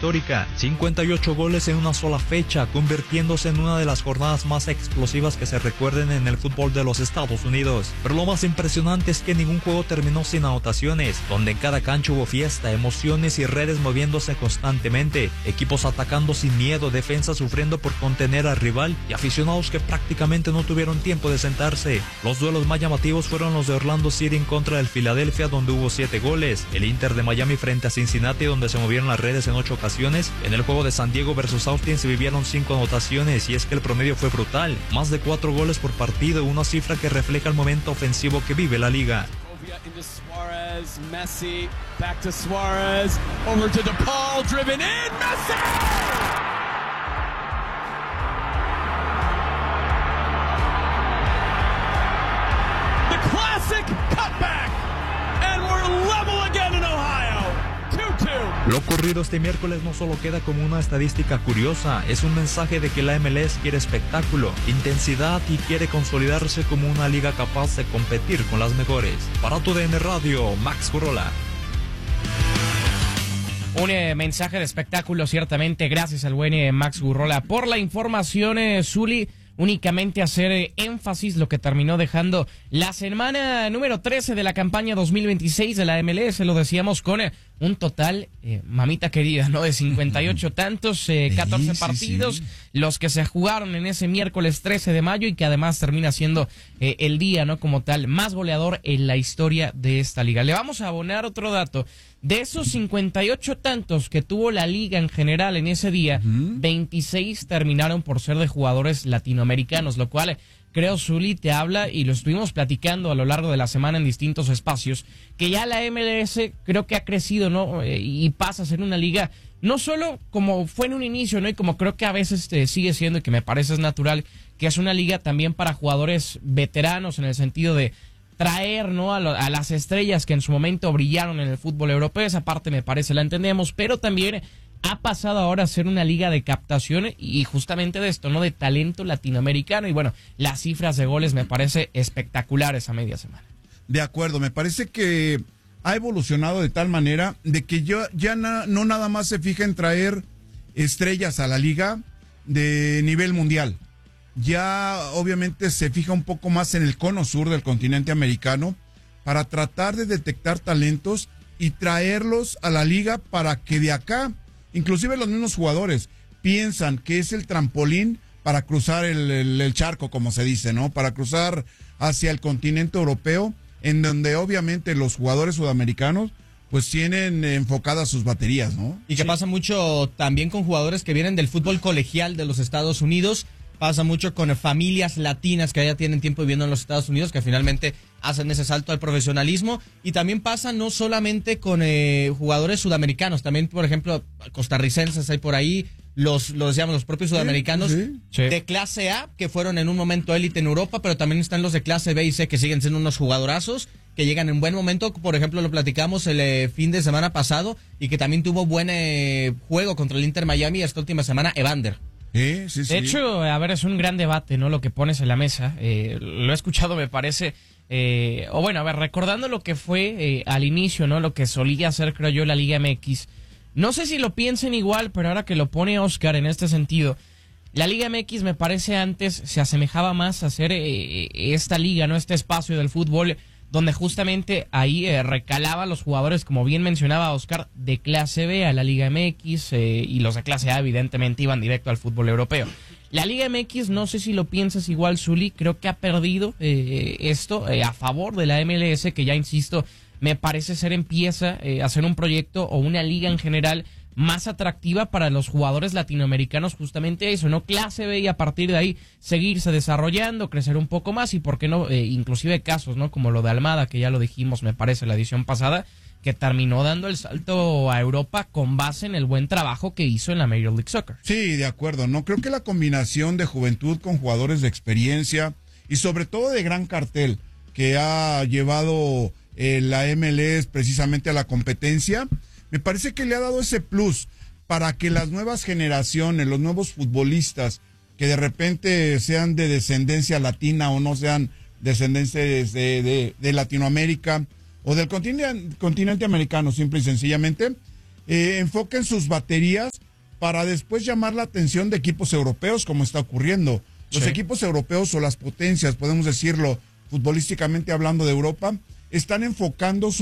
histórica, 58 goles en una sola fecha, convirtiéndose en una de las jornadas más explosivas que se recuerden en el fútbol de los Estados Unidos. Pero lo más impresionante es que ningún juego terminó sin anotaciones, donde en cada cancha hubo fiesta, emociones y redes moviéndose constantemente, equipos atacando sin miedo, defensa sufriendo por contener al rival y aficionados que prácticamente no tuvieron tiempo de sentarse. Los duelos más llamativos fueron los de Orlando City en contra del Philadelphia, donde hubo 7 goles, el Inter de Miami frente a Cincinnati, donde se movieron las redes en 8 ocasiones, en el juego de San Diego versus Austin se vivieron 5 anotaciones, y es que el promedio fue brutal, más de 4 goles por partido, una cifra que refleja el momento ofensivo que vive la liga. Into Suarez, Messi, back to Suarez, over to DePaul, driven in, Messi! The classic cutback, and we're level again in Ohio. 2-2. Lo ocurrido este miércoles no solo queda como una estadística curiosa, es un mensaje de que la MLS quiere espectáculo, intensidad y quiere consolidarse como una liga capaz de competir con las mejores. Para TUDN Radio, Max Gurola. Un mensaje de espectáculo, ciertamente. Gracias al buen Max Gurola por la información, Zuli. Únicamente hacer énfasis lo que terminó dejando la semana número 13 de la campaña 2026 de la MLS, lo decíamos con un total, mamita querida, ¿no? De 58 tantos, 14 partidos, los que se jugaron en ese miércoles 13 de mayo y que además termina siendo el día, ¿no? Como tal, más goleador en la historia de esta liga. Le vamos a abonar otro dato. De esos 58 tantos que tuvo la liga en general en ese día, 26 terminaron por ser de jugadores latinoamericanos, lo cual creo, Zuli, te habla, y lo estuvimos platicando a lo largo de la semana en distintos espacios, que ya la MLS creo que ha crecido, ¿no? Y pasa a ser una liga, no solo como fue en un inicio, ¿no? Y como creo que a veces sigue siendo, y que me parece es natural, que es una liga también para jugadores veteranos en el sentido de traer, ¿no? a las estrellas que en su momento brillaron en el fútbol europeo. Esa parte me parece la entendemos, pero también ha pasado ahora a ser una liga de captación y justamente de esto, ¿no? De talento latinoamericano, y bueno, las cifras de goles me parece espectaculares a media semana. De acuerdo, me parece que ha evolucionado de tal manera de que ya no nada más se fija en traer estrellas a la liga de nivel mundial. Ya obviamente se fija un poco más en el cono sur del continente americano para tratar de detectar talentos y traerlos a la liga para que de acá, inclusive los mismos jugadores, piensan que es el trampolín para cruzar el charco, como se dice, ¿no? Para cruzar hacia el continente europeo, en donde obviamente los jugadores sudamericanos pues tienen enfocadas sus baterías, ¿no? Y que pasa mucho también con jugadores que vienen del fútbol colegial de los Estados Unidos. Pasa mucho con familias latinas que ya tienen tiempo viviendo en los Estados Unidos, que finalmente hacen ese salto al profesionalismo. Y también pasa no solamente con jugadores sudamericanos, también, por ejemplo, costarricenses hay por ahí, los propios sudamericanos de clase A, que fueron en un momento élite en Europa, pero también están los de clase B y C, que siguen siendo unos jugadorazos, que llegan en buen momento. Por ejemplo, lo platicamos el fin de semana pasado, y que también tuvo buen juego contra el Inter Miami esta última semana, Evander. De hecho, a ver, es un gran debate, ¿no? Lo que pones en la mesa. Lo he escuchado, me parece. Recordando lo que fue al inicio, ¿no? Lo que solía hacer, creo yo, la Liga MX. No sé si lo piensen igual, pero ahora que lo pone Oscar en este sentido, la Liga MX me parece antes se asemejaba más a ser esta liga, ¿no? Este espacio del fútbol donde justamente ahí recalaba los jugadores, como bien mencionaba Oscar, de clase B a la Liga MX, y los de clase A evidentemente iban directo al fútbol europeo. La Liga MX, no sé si lo piensas igual, Zuli, creo que ha perdido esto a favor de la MLS, que ya insisto, me parece empieza a ser un proyecto o una liga en general más atractiva para los jugadores latinoamericanos, justamente eso, ¿no? Clase B, y a partir de ahí seguirse desarrollando, crecer un poco más, y por qué no, inclusive casos, ¿no? Como lo de Almada, que ya lo dijimos, me parece, la edición pasada, que terminó dando el salto a Europa con base en el buen trabajo que hizo en la Major League Soccer. Sí, de acuerdo, ¿no? Creo que la combinación de juventud con jugadores de experiencia y sobre todo de gran cartel que ha llevado la MLS precisamente a la competencia, me parece que le ha dado ese plus para que las nuevas generaciones, los nuevos futbolistas que de repente sean de descendencia latina o no sean descendencias de Latinoamérica o del continente americano, simple y sencillamente, enfoquen sus baterías para después llamar la atención de equipos europeos, como está ocurriendo. Los equipos europeos o las potencias, podemos decirlo, futbolísticamente hablando de Europa, están enfocando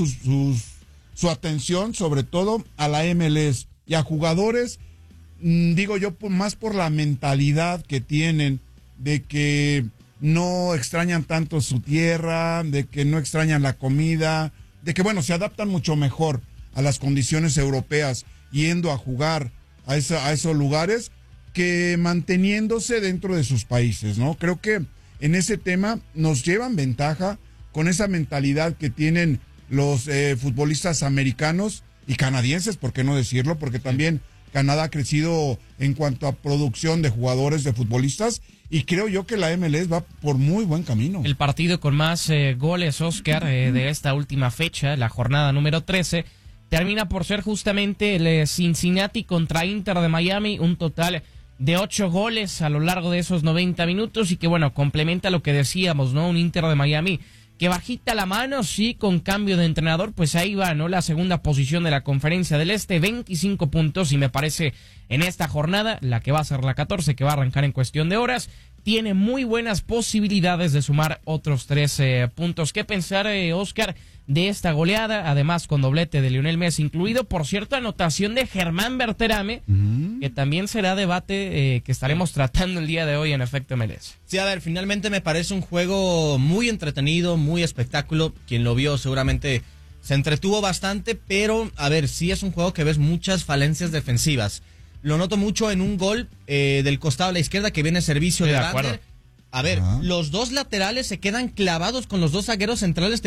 su atención sobre todo a la MLS y a jugadores, digo yo, más por la mentalidad que tienen de que no extrañan tanto su tierra, de que no extrañan la comida, de que, bueno, se adaptan mucho mejor a las condiciones europeas yendo a jugar a esos lugares que manteniéndose dentro de sus países, ¿no? Creo que en ese tema nos llevan ventaja con esa mentalidad que tienen los futbolistas americanos y canadienses, ¿por qué no decirlo? Porque también Canadá ha crecido en cuanto a producción de jugadores, de futbolistas, y creo yo que la MLS va por muy buen camino. El partido con más goles, Oscar, de esta última fecha, la jornada número 13, termina por ser justamente el Cincinnati contra Inter de Miami, un total de 8 goles a lo largo de esos 90 minutos y que, bueno, complementa lo que decíamos, ¿no? Un Inter de Miami que bajita la mano, sí, con cambio de entrenador, pues ahí va, ¿no? La segunda posición de la Conferencia del Este, 25 puntos, y me parece en esta jornada, la que va a ser la 14, que va a arrancar en cuestión de horas, tiene muy buenas posibilidades de sumar otros 3 puntos. ¿Qué pensar, Oscar, de esta goleada? Además, con doblete de Lionel Messi incluido. Por cierto, anotación de Germán Berterame, que también será debate que estaremos tratando el día de hoy en Efecto MLS. Sí, a ver, finalmente me parece un juego muy entretenido, muy espectáculo. Quien lo vio seguramente se entretuvo bastante, pero, a ver, sí es un juego que ves muchas falencias defensivas. Lo noto mucho en un gol del costado a la izquierda que viene servicio de Vander. A ver, los dos laterales se quedan clavados con los dos zagueros centrales,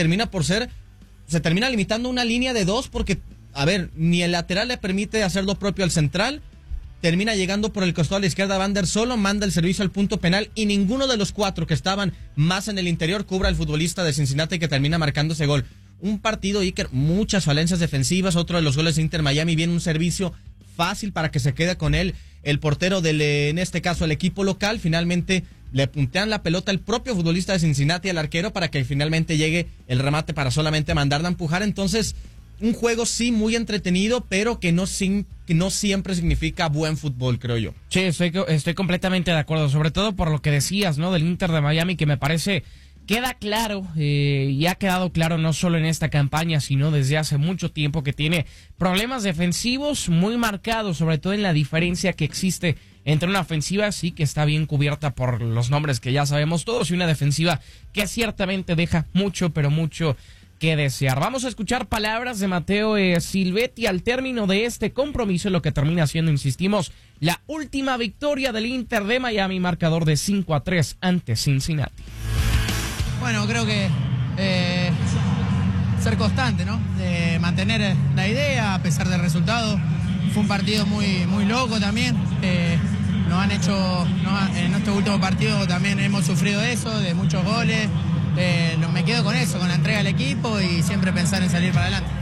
se termina limitando una línea de 2 porque, a ver, ni el lateral le permite hacer lo propio al central, termina llegando por el costado a la izquierda, Vander solo manda el servicio al punto penal y ninguno de los 4 que estaban más en el interior cubra al futbolista de Cincinnati que termina marcando ese gol. Un partido, Iker, muchas falencias defensivas, otro de los goles de Inter Miami, viene un servicio fácil para que se quede con él el portero del, en este caso, el equipo local. Finalmente le puntean la pelota el propio futbolista de Cincinnati al arquero para que finalmente llegue el remate para solamente mandarla a empujar. Entonces, un juego sí muy entretenido, pero que no siempre significa buen fútbol, creo yo. Sí, estoy completamente de acuerdo, sobre todo por lo que decías, ¿no? Del Inter de Miami, que me parece queda claro, y ha quedado claro no solo en esta campaña, sino desde hace mucho tiempo, que tiene problemas defensivos muy marcados, sobre todo en la diferencia que existe entre una ofensiva, sí, que está bien cubierta por los nombres que ya sabemos todos, y una defensiva que ciertamente deja mucho, pero mucho que desear. Vamos a escuchar palabras de Matteo Silvetti al término de este compromiso, lo que termina siendo, insistimos, la última victoria del Inter de Miami, marcador de 5-3 ante Cincinnati. Bueno, creo que ser constante, ¿no? Mantener la idea a pesar del resultado. Fue un partido muy loco también. En este último partido también hemos sufrido eso, de muchos goles. Me quedo con eso, con la entrega del equipo y siempre pensar en salir para adelante.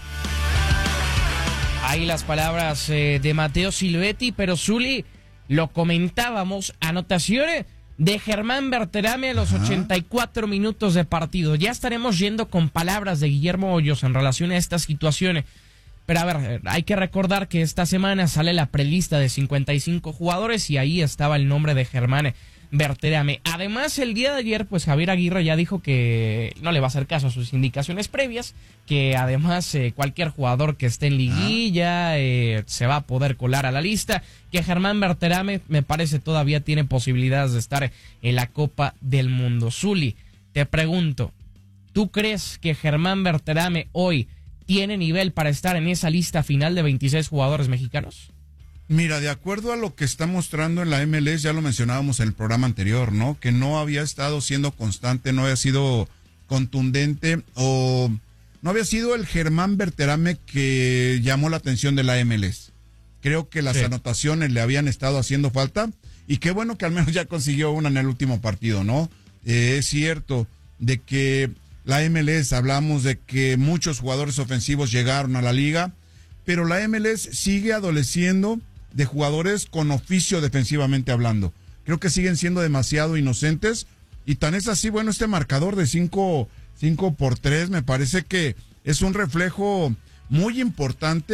Ahí las palabras de Matteo Silvetti, pero Zuli, lo comentábamos, anotaciones de Germán Berterame a los 84 minutos de partido. Ya estaremos yendo con palabras de Guillermo Hoyos en relación a estas situaciones. Pero a ver, hay que recordar que esta semana sale la prelista de 55 jugadores y ahí estaba el nombre de Germán Berterame. Además, el día de ayer, pues Javier Aguirre ya dijo que no le va a hacer caso a sus indicaciones previas, que además cualquier jugador que esté en liguilla se va a poder colar a la lista, que Germán Berterame me parece todavía tiene posibilidades de estar en la Copa del Mundo. Zuli, te pregunto, ¿tú crees que Germán Berterame hoy tiene nivel para estar en esa lista final de 26 jugadores mexicanos? Mira, de acuerdo a lo que está mostrando en la MLS, ya lo mencionábamos en el programa anterior, ¿no? Que no había estado siendo constante, no había sido contundente o no había sido el Germán Berterame que llamó la atención de la MLS. Creo que las anotaciones le habían estado haciendo falta y qué bueno que al menos ya consiguió una en el último partido, ¿no? Es cierto de que la MLS, hablamos de que muchos jugadores ofensivos llegaron a la liga, pero la MLS sigue adoleciendo de jugadores con oficio defensivamente hablando. Creo que siguen siendo demasiado inocentes y tan es así, bueno, este marcador de 5-3 me parece que es un reflejo muy importante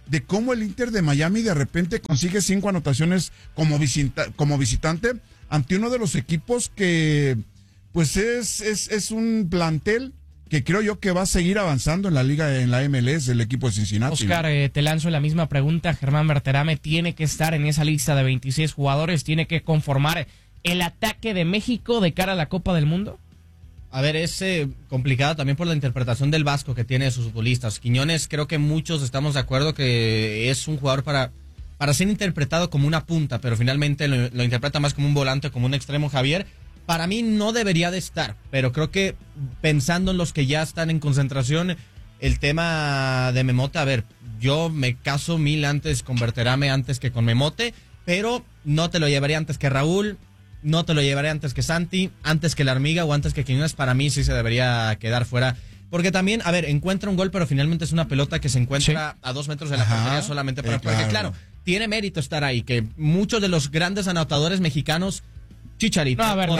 de cómo el Inter de Miami de repente consigue 5 anotaciones como visitante ante uno de los equipos que pues es un plantel que creo yo que va a seguir avanzando en la liga, en la MLS, el equipo de Cincinnati. Oscar, te lanzo la misma pregunta. Germán Berterame tiene que estar en esa lista de 26 jugadores, tiene que conformar el ataque de México de cara a la Copa del Mundo. A ver, es complicado también por la interpretación del Vasco que tiene de sus futbolistas. Quiñones, creo que muchos estamos de acuerdo que es un jugador para ser interpretado como una punta, pero finalmente lo interpreta más como un volante, como un extremo. Javier, para mí no debería de estar, pero creo que pensando en los que ya están en concentración, el tema de Memote, a ver, yo me caso 1000 antes con Berterame antes que con Memote, pero no te lo llevaría antes que Raúl, no te lo llevaré antes que Santi, antes que la Hormiga o antes que Quiñones. Para mí sí se debería quedar fuera. Porque también, a ver, encuentra un gol, pero finalmente es una pelota que se encuentra a 2 metros de la portería solamente para... Porque claro, tiene mérito estar ahí, que muchos de los grandes anotadores mexicanos... Chicharito. No, a ver,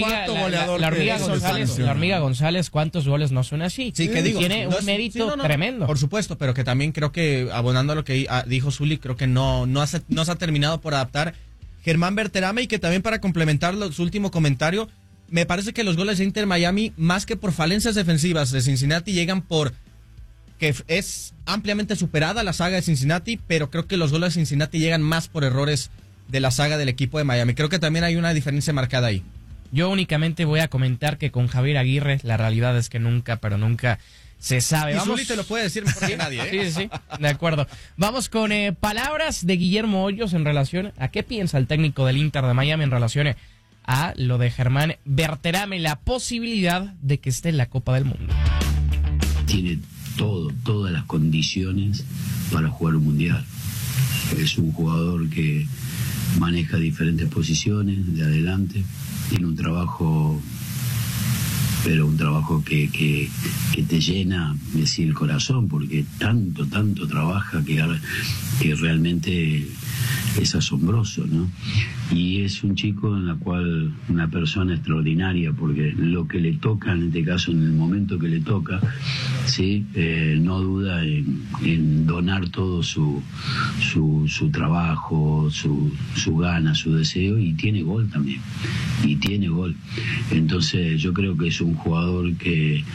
la Hormiga González, ¿cuántos goles no son así? Sí, que digo, tiene un mérito tremendo. Por supuesto, pero que también creo que, abonando a lo que dijo Zuli, creo que no se ha terminado por adaptar Germán Berterame, y que también para complementar su último comentario, me parece que los goles de Inter Miami, más que por falencias defensivas de Cincinnati, llegan por que es ampliamente superada la saga de Cincinnati, pero creo que los goles de Cincinnati llegan más por errores de la saga del equipo de Miami. Creo que también hay una diferencia marcada ahí. Yo únicamente voy a comentar que con Javier Aguirre la realidad es que nunca, pero nunca se sabe. Y Zuli te lo puede decir mejor que nadie, ¿eh? Sí, de acuerdo. Vamos con palabras de Guillermo Hoyos en relación a qué piensa el técnico del Inter de Miami en relación a lo de Germán Berterame, la posibilidad de que esté en la Copa del Mundo. Tiene todas las condiciones para jugar un mundial. Es un jugador que maneja diferentes posiciones de adelante, tiene un trabajo, pero un trabajo que te llena, decir, el corazón, porque tanto trabaja que realmente es asombroso, ¿no? Y es un chico en la cual una persona extraordinaria, porque lo que le toca, en este caso, en el momento que le toca, sí, no duda en donar todo su trabajo, su gana, su deseo, y tiene gol también, entonces yo creo que es un jugador que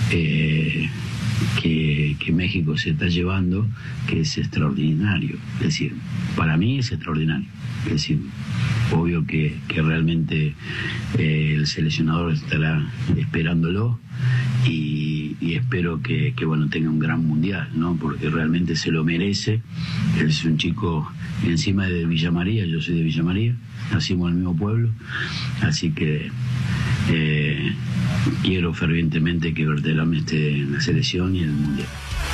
México se está llevando, que es extraordinario. Es decir, para mí es extraordinario. Es decir, obvio que realmente el seleccionador estará esperándolo, y espero que bueno, tenga un gran mundial, ¿no? Porque realmente se lo merece. Es un chico encima de Villa María, yo soy de Villa María, nacimos en el mismo pueblo, así que quiero fervientemente que Berterame esté en la selección y en el mundial.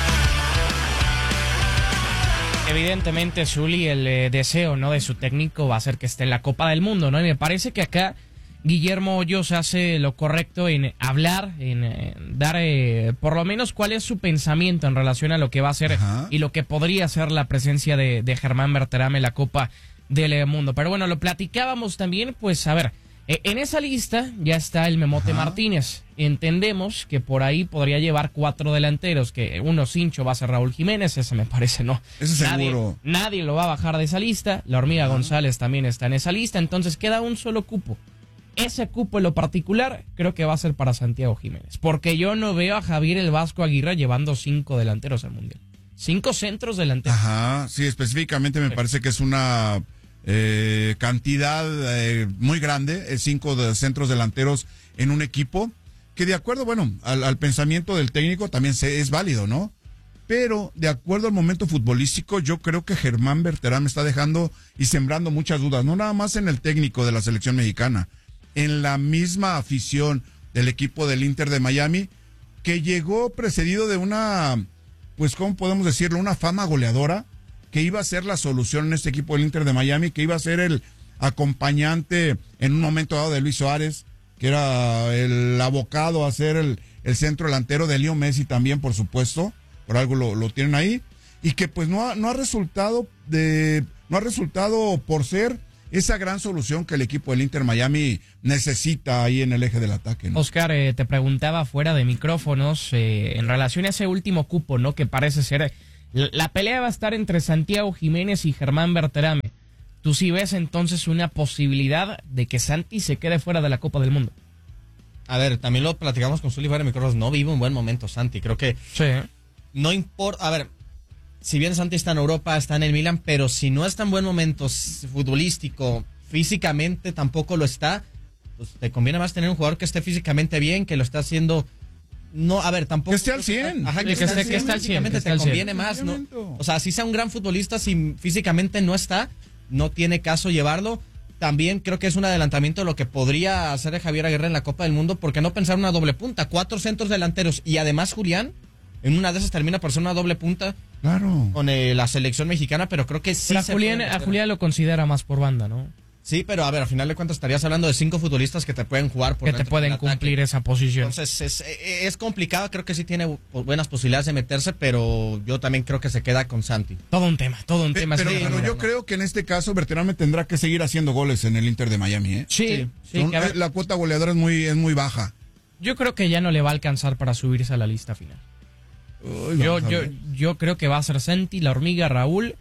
Evidentemente, Zuli, el deseo, ¿no?, de su técnico va a ser que esté en la Copa del Mundo, ¿no? Y me parece que acá Guillermo Hoyos hace lo correcto en hablar, en dar por lo menos cuál es su pensamiento en relación a lo que va a ser y lo que podría ser la presencia de Germán Berterame en la Copa del Mundo. Pero bueno, lo platicábamos también, pues a ver, en esa lista ya está el Memote Martínez. Entendemos que por ahí podría llevar 4 delanteros, que uno cincho va a ser Raúl Jiménez, ese me parece no. Ese seguro. Nadie lo va a bajar de esa lista. La Hormiga González también está en esa lista, entonces queda un solo cupo. Ese cupo en lo particular creo que va a ser para Santiago Jiménez, porque yo no veo a Javier el Vasco Aguirre llevando 5 delanteros al Mundial. 5 centros delanteros. Ajá, sí, específicamente me parece que es una cantidad muy grande, 5 centros delanteros en un equipo, que de acuerdo, bueno, al pensamiento del técnico también es válido, ¿no? Pero de acuerdo al momento futbolístico, yo creo que Germán Berterame está dejando y sembrando muchas dudas, no nada más en el técnico de la selección mexicana, en la misma afición del equipo del Inter de Miami, que llegó precedido de una, pues, ¿cómo podemos decirlo?, una fama goleadora, que iba a ser la solución en este equipo del Inter de Miami, que iba a ser el acompañante en un momento dado de Luis Suárez, que era el abocado a ser el centro delantero de Leo Messi también, por supuesto, por algo lo tienen ahí, y que pues no ha resultado por ser esa gran solución que el equipo del Inter Miami necesita ahí en el eje del ataque, ¿no? Oscar, te preguntaba fuera de micrófonos en relación a ese último cupo, ¿no?, que parece ser La pelea va a estar entre Santiago Jiménez y Germán Berterame. ¿Tú sí ves entonces una posibilidad de que Santi se quede fuera de la Copa del Mundo? A ver, también lo platicamos con Zuli fuera de micrófonos. No vive un buen momento Santi. Creo que Sí. no importa. A ver, si bien Santi está en Europa, está en el Milan, pero si no está en buen momento futbolístico, físicamente tampoco lo está, pues te conviene más tener un jugador que esté físicamente bien, que lo está haciendo. No, a ver, tampoco. Que esté al 100. Ajá, Sí, que esté al 100. que esté al 100, Físicamente que esté te al 100. conviene más, ¿no? O sea, si sea un gran futbolista, si físicamente no está, no tiene caso llevarlo. También creo que es un adelantamiento de lo que podría hacer Javier Aguirre en la Copa del Mundo, porque no pensar una doble punta, 4 centros delanteros y además Julián, en una de esas termina por ser una doble punta Claro. con la selección mexicana, pero creo que sí Pero se puede a meter. Julián lo considera más por banda, ¿no? Sí, pero a ver, al final de cuentas estarías hablando de 5 futbolistas que te pueden jugar por Que te dentro pueden del ataque. cumplir esa posición. Entonces es complicado, creo que sí tiene buenas posibilidades de meterse, pero yo también creo que se queda con Santi. Todo un tema. Pero yo creo que en este caso Berterame tendrá que seguir haciendo goles en el Inter de Miami, ¿eh? Sí, Son- que a ver, la cuota goleadora es muy baja. yo creo que ya no le va a alcanzar para subirse a la lista final. Uy, Yo, vamos a yo, ver. yo creo que va a ser Santi, La Hormiga, Raúl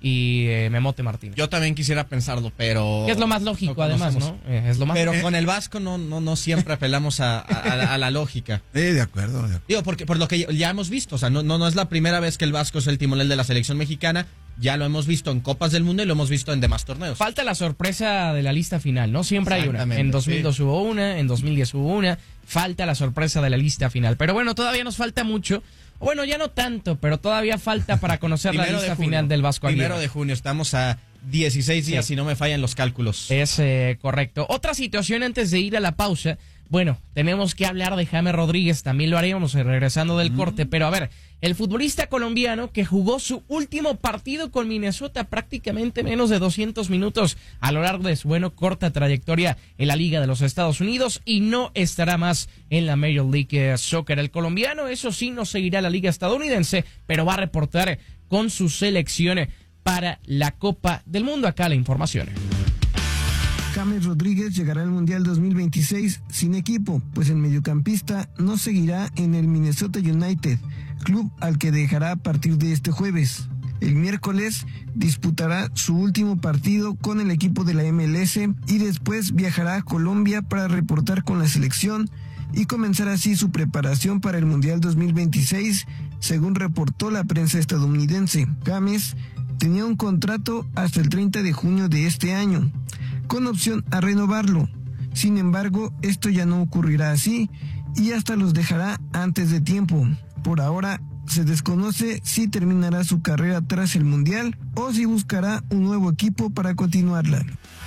y Memote Martínez. Yo también quisiera pensarlo, pero... Que es lo más lógico, no además, conocemos. ¿no? Es lo más Pero con el Vasco no siempre apelamos a la lógica. De acuerdo. Digo, porque por lo que ya hemos visto, o sea, no es la primera vez que el Vasco es el timonel de la selección mexicana, ya lo hemos visto en Copas del Mundo y lo hemos visto en demás torneos. Falta la sorpresa de la lista final, ¿no? Siempre hay una. Exactamente, En 2002 hubo una, en 2010 hubo una. Falta la sorpresa de la lista final. Pero bueno, todavía nos falta mucho. Bueno, ya no tanto, pero todavía falta para conocer la lista final del Vasco Aguirre. 1 de junio, estamos a 16 días, si no me fallan los cálculos. Es correcto. Otra situación antes de ir a la pausa. Bueno, tenemos que hablar de James Rodríguez, también lo haremos regresando del corte, pero a ver, el futbolista colombiano que jugó su último partido con Minnesota, prácticamente menos de 200 minutos a lo largo de su corta trayectoria en la Liga de los Estados Unidos y no estará más en la Major League Soccer. El colombiano, eso sí, no seguirá la Liga estadounidense, pero va a reportar con su selección para la Copa del Mundo. Acá la información. James Rodríguez llegará al Mundial 2026 sin equipo, pues el mediocampista no seguirá en el Minnesota United, club al que dejará a partir de este jueves. El miércoles disputará su último partido con el equipo de la MLS y después viajará a Colombia para reportar con la selección y comenzar así su preparación para el Mundial 2026, según reportó la prensa estadounidense. James tenía un contrato hasta el 30 de junio de este año, con opción a renovarlo. Sin embargo, esto ya no ocurrirá así y hasta los dejará antes de tiempo. Por ahora, se desconoce si terminará su carrera tras el Mundial o si buscará un nuevo equipo para continuarla.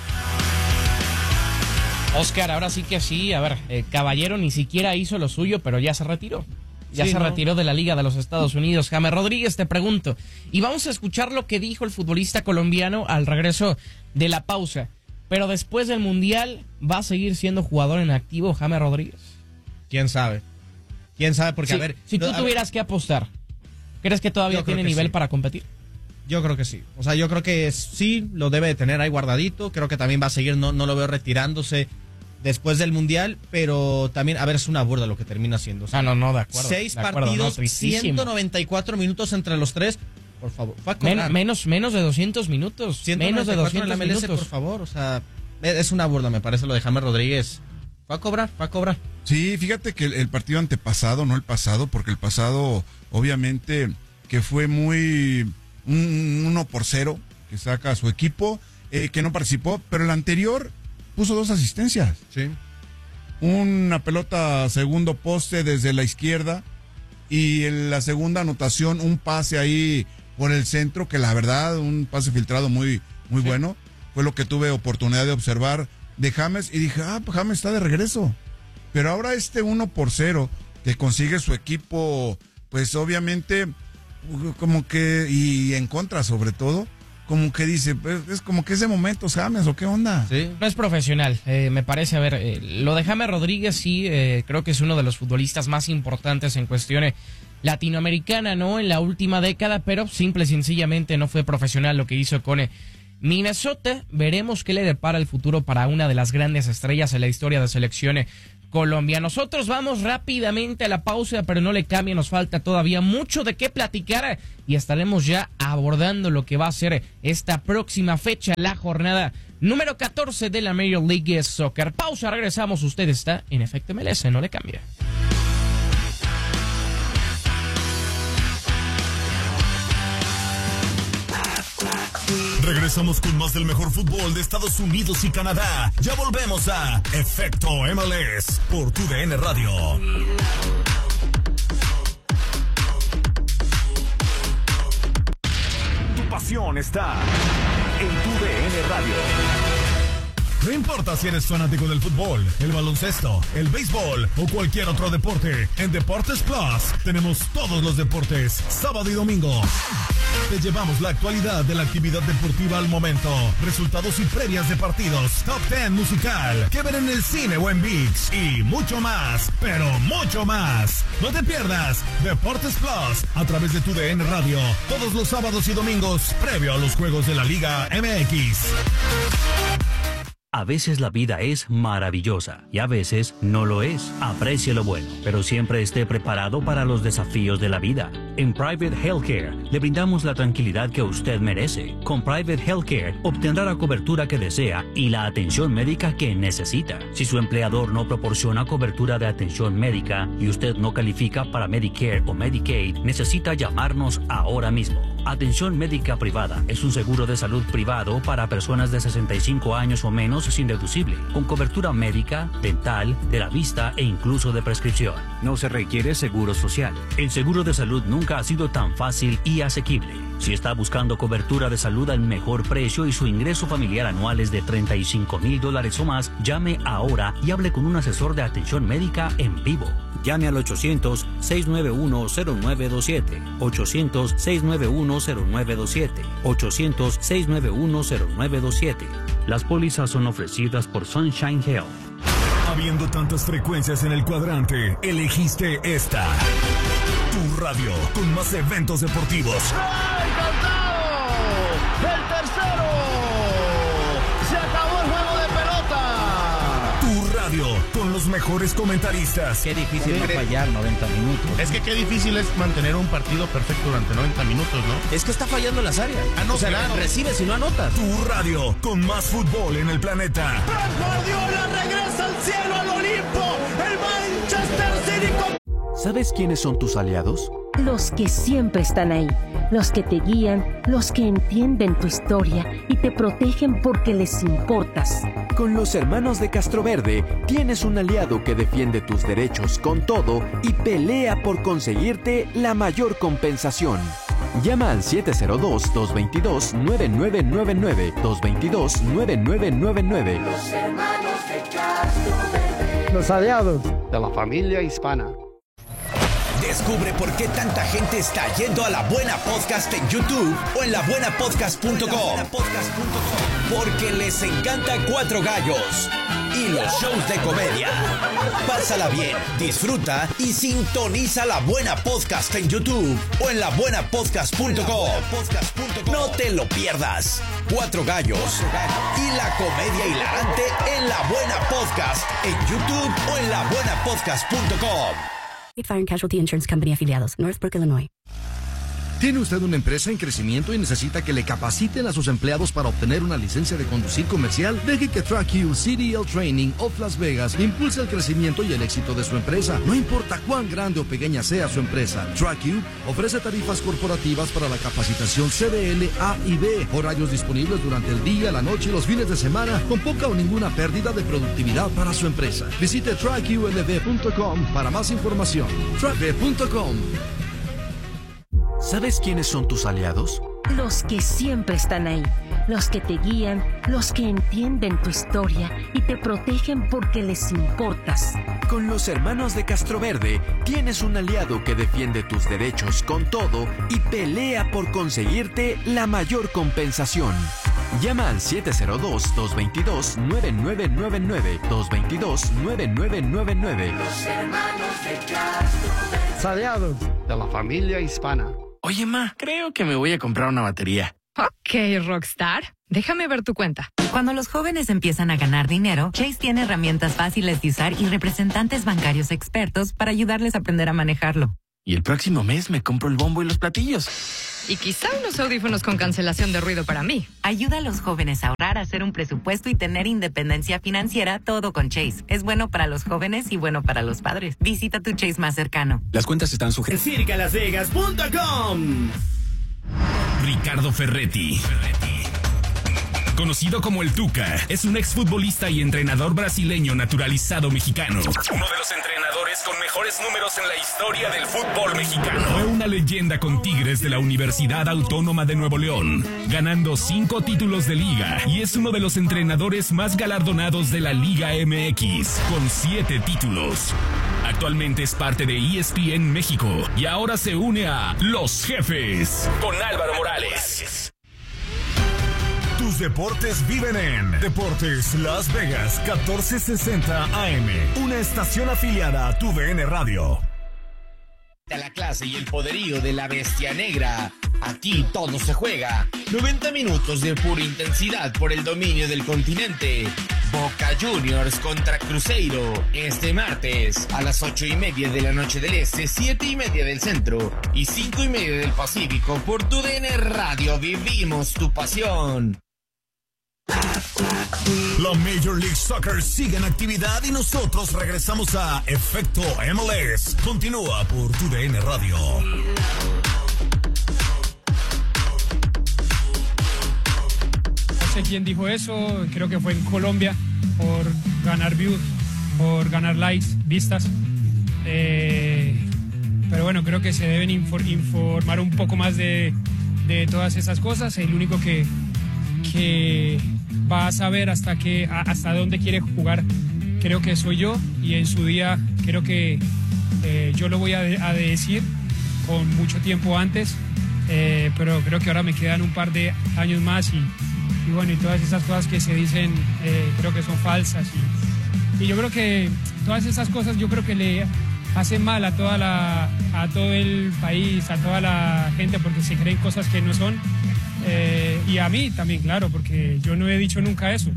Oscar, ahora sí que sí, a ver, Caballero ni siquiera hizo lo suyo, pero ya se retiró. Ya se retiró de la Liga de los Estados Unidos. James Rodríguez, te pregunto. Y vamos a escuchar lo que dijo el futbolista colombiano al regreso de la pausa. Pero después del Mundial, ¿va a seguir siendo jugador en activo James Rodríguez? ¿Quién sabe? ¿Quién sabe? Porque, Sí, a ver... si tú tuvieras que apostar, ¿crees que todavía Yo creo tiene que nivel sí. para competir? Yo creo que sí. O sea, yo creo que sí, lo debe de tener ahí guardadito. Creo que también va a seguir, no lo veo retirándose después del Mundial, pero también, a ver, es una burda lo que termina haciendo. O sea, No, de acuerdo. 6 de acuerdo, partidos, tristísimo. 194 minutos entre los tres. Por favor, fue a cobrar. Menos de 200 minutos. Menos de 200 en la MLS, minutos. por favor. O sea, es una burda, me parece, lo de James Rodríguez. Fue a cobrar. Sí, fíjate que el partido antepasado, no el pasado, porque el pasado, obviamente, que fue muy 1-0, que saca a su equipo, que no participó, pero el anterior puso 2 asistencias. Sí. Una pelota a segundo poste desde la izquierda y en la segunda anotación un pase ahí por el centro, que la verdad, un pase filtrado muy bueno. Fue lo que tuve oportunidad de observar de James y dije, pues James está de regreso. Pero ahora 1-0 que consigue su equipo, pues obviamente, como que, y en contra sobre todo, como que dice, pues, es como que ese momento, James, ¿o qué onda? Sí. No es profesional, me parece. A ver, lo de James Rodríguez sí, creo que es uno de los futbolistas más importantes en cuestión latinoamericana, ¿no? En la última década, pero simple y sencillamente no fue profesional lo que hizo con Minnesota. Veremos qué le depara el futuro para una de las grandes estrellas en la historia de selección Colombia. Nosotros vamos rápidamente a la pausa, pero no le cambie, nos falta todavía mucho de qué platicar y estaremos ya abordando lo que va a ser esta próxima fecha, la jornada número 14 de la Major League Soccer. Pausa, regresamos, usted está en Efecto MLS, no le cambie. Regresamos con más del mejor fútbol de Estados Unidos y Canadá. Ya volvemos a Efecto MLS por TUDN Radio. Tu pasión está en TUDN Radio. No importa si eres fanático del fútbol, el baloncesto, el béisbol o cualquier otro deporte, en Deportes Plus tenemos todos los deportes, sábado y domingo. Te llevamos la actualidad de la actividad deportiva al momento, resultados y previas de partidos, top 10 musical, que ver en el cine o en ViX y mucho más, pero mucho más. No te pierdas Deportes Plus a través de TUDN Radio, todos los sábados y domingos, previo a los juegos de la Liga MX. A veces la vida es maravillosa y a veces no lo es. Aprecie lo bueno, pero siempre esté preparado para los desafíos de la vida. En Private Healthcare le brindamos la tranquilidad que usted merece. Con Private Healthcare obtendrá la cobertura que desea y la atención médica que necesita. Si su empleador no proporciona cobertura de atención médica y usted no califica para Medicare o Medicaid, necesita llamarnos ahora mismo. Atención médica privada es un seguro de salud privado para personas de 65 años o menos sin deducible, con cobertura médica, dental, de la vista e incluso de prescripción. No se requiere seguro social. El seguro de salud nunca ha sido tan fácil y asequible. Si está buscando cobertura de salud al mejor precio y su ingreso familiar anual es de $35,000 o más, llame ahora y hable con un asesor de atención médica en vivo. Llame al 800-691-0927, 800-691-0927, 800-691-0927. Las pólizas son ofrecidas por Sunshine Health. Habiendo tantas frecuencias en el cuadrante, elegiste esta. Tu radio, con más eventos deportivos. ¡Ay, cantado! ¡El tercero! ¡Se acabó el juego de pelota! Tu radio, con los mejores comentaristas. Qué difícil no fallar 90 minutos. Es que qué difícil es mantener un partido perfecto durante 90 minutos, ¿no? Es que está fallando las áreas. O sea, claro. Recibes y no anotas. Tu radio, con más fútbol en el planeta. ¡Pep Guardiola regresa al cielo, al Olimpo! ¡El Manchester City! ¿Sabes quiénes son tus aliados? Los que siempre están ahí, los que te guían, los que entienden tu historia y te protegen porque les importas. Con los hermanos de Castroverde tienes un aliado que defiende tus derechos con todo y pelea por conseguirte la mayor compensación. Llama al 702-222-9999, 222-9999. Los hermanos de Castroverde. Los aliados de la familia hispana. Descubre por qué tanta gente está yendo a La Buena Podcast en YouTube o en labuenapodcast.com. Porque les encanta Cuatro Gallos y los shows de comedia. Pásala bien, disfruta y sintoniza La Buena Podcast en YouTube o en labuenapodcast.com. No te lo pierdas. Cuatro Gallos y la comedia hilarante en La Buena Podcast en YouTube o en labuenapodcast.com. Fire and Casualty Insurance Company afiliados, Northbrook, Illinois. ¿Tiene usted una empresa en crecimiento y necesita que le capaciten a sus empleados para obtener una licencia de conducir comercial? Deje que TrackU CDL Training of Las Vegas impulse el crecimiento y el éxito de su empresa. No importa cuán grande o pequeña sea su empresa, TrackU ofrece tarifas corporativas para la capacitación CDL A y B, horarios disponibles durante el día, la noche y los fines de semana, con poca o ninguna pérdida de productividad para su empresa. Visite TrackULV.com para más información. TrackULV.com. ¿Sabes quiénes son tus aliados? Los que siempre están ahí, los que te guían, los que entienden tu historia y te protegen porque les importas. Con los hermanos de Castroverde tienes un aliado que defiende tus derechos con todo y pelea por conseguirte la mayor compensación. Llama al 702-222-9999, 222-9999. Los hermanos de Castroverde. Aliados de la familia hispana. Oye, ma, creo que me voy a comprar una batería. Ok, Rockstar. Déjame ver tu cuenta. Cuando los jóvenes empiezan a ganar dinero, Chase tiene herramientas fáciles de usar y representantes bancarios expertos para ayudarles a aprender a manejarlo. Y el próximo mes me compro el bombo y los platillos. Y quizá unos audífonos con cancelación de ruido para mí. Ayuda a los jóvenes a ahorrar, a hacer un presupuesto y tener independencia financiera, todo con Chase. Es bueno para los jóvenes y bueno para los padres. Visita tu Chase más cercano. Las cuentas están sujetas. Circalasvegas.com. Ricardo Ferretti, conocido como el Tuca, es un exfutbolista y entrenador brasileño naturalizado mexicano. Uno de los entrenadores con mejores números en la historia del fútbol mexicano. Fue una leyenda con Tigres de la Universidad Autónoma de Nuevo León, ganando 5 títulos de liga, y es uno de los entrenadores más galardonados de la Liga MX, con 7 títulos. Actualmente es parte de ESPN México y ahora se une a Los Jefes con Álvaro Morales. Tus deportes viven en Deportes Las Vegas 1460 AM, una estación afiliada a TUDN Radio. La clase y el poderío de la bestia negra. Aquí todo se juega. 90 minutos de pura intensidad por el dominio del continente. Boca Juniors contra Cruzeiro. Este martes a las 8:30 de la noche del Este, 7:30 del Centro y 5:30 del Pacífico por TUDN Radio. Vivimos tu pasión. La Major League Soccer sigue en actividad y nosotros regresamos a Efecto MLS. Continúa por TUDN Radio. No sé quién dijo eso, creo que fue en Colombia, por ganar views, por ganar likes, vistas. Pero bueno, creo que se deben informar un poco más de todas esas cosas. El único que va a saber hasta dónde quiere jugar, creo que soy yo, y en su día creo que yo lo voy a decir con mucho tiempo antes, pero creo que ahora me quedan un par de años más y bueno, y todas esas cosas que se dicen creo que son falsas y yo creo que todas esas cosas yo creo que le hacen mal a todo el país, a toda la gente, porque se creen cosas que no son. Y a mí también, claro, porque yo no he dicho nunca eso.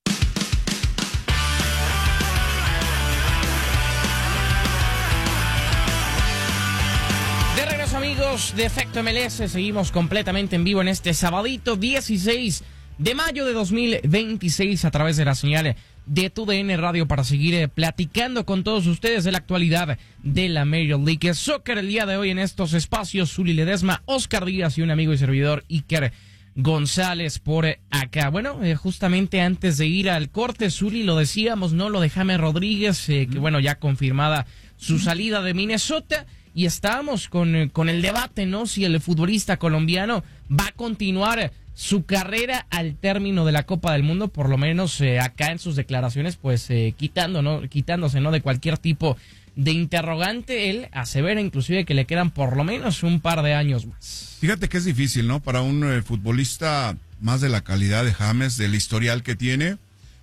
De regreso, amigos de Efecto MLS, seguimos completamente en vivo en este sabadito 16 de mayo de 2026 a través de la señal de TUDN Radio para seguir platicando con todos ustedes de la actualidad de la Major League Soccer. El día de hoy en estos espacios, Zuli Ledesma, Oscar Díaz y un amigo y servidor, Iker González, por acá. Bueno, justamente antes de ir al corte, Zuli, lo decíamos, ¿no? Lo de James Rodríguez, que bueno, ya confirmada su salida de Minnesota, y estábamos con el debate, ¿no? Si el futbolista colombiano va a continuar su carrera al término de la Copa del Mundo, por lo menos acá en sus declaraciones, pues quitándose, ¿no? De cualquier tipo de interrogante. Él asevera inclusive que le quedan por lo menos un par de años más. Fíjate que es difícil, ¿no? Para un futbolista más de la calidad de James, del historial que tiene,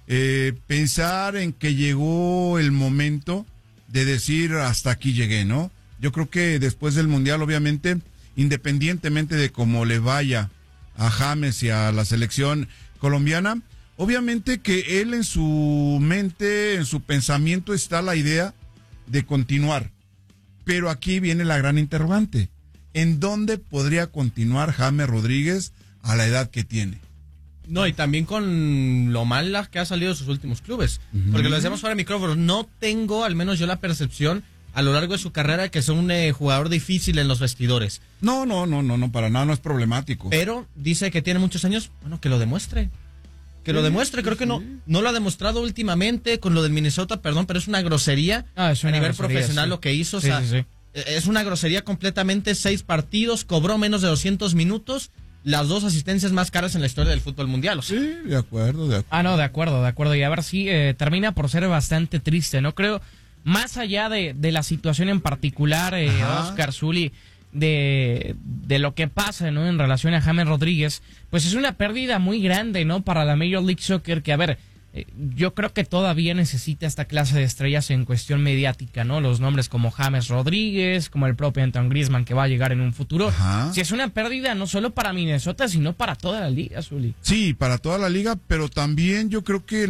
pensar en que llegó el momento de decir hasta aquí llegué, ¿no? Yo creo que después del Mundial, obviamente, independientemente de cómo le vaya a James y a la selección colombiana, obviamente que él en su mente, en su pensamiento está la idea de continuar. Pero aquí viene la gran interrogante. ¿En dónde podría continuar James Rodríguez a la edad que tiene? No, y también con lo mal que ha salido de sus últimos clubes. Porque lo decíamos fuera de micrófonos, no tengo, al menos yo, la percepción a lo largo de su carrera que es un jugador difícil en los vestidores. No, para nada, no es problemático. Pero dice que tiene muchos años, bueno, que lo demuestre. Que lo demuestre, creo que no lo ha demostrado últimamente con lo del Minnesota, perdón, pero es una grosería a nivel profesional, sí. Lo que hizo, sí, o sea, sí. Es una grosería completamente. 6 partidos, cobró menos de 200 minutos, las 2 asistencias más caras en la historia del fútbol mundial, o sea. Sí, de acuerdo. Ah, no, de acuerdo, y a ver si termina por ser bastante triste, ¿no? Creo, más allá de la situación en particular, Oscar, Zuli, de lo que pasa, ¿no? En relación a James Rodríguez, pues es una pérdida muy grande, ¿no? Para la Major League Soccer, que a ver, yo creo que todavía necesita esta clase de estrellas en cuestión mediática, ¿no? Los nombres como James Rodríguez, como el propio Antoine Griezmann, que va a llegar en un futuro. Si es una pérdida no solo para Minnesota, sino para toda la liga, Zuli. Sí, para toda la liga, pero también yo creo que